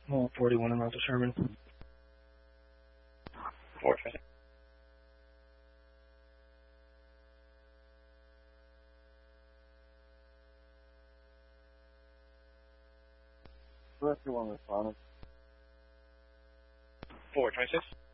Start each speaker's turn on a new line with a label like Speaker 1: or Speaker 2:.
Speaker 1: 41 in Route to Sherman.
Speaker 2: 426.
Speaker 3: Director 1 responding.
Speaker 2: 426.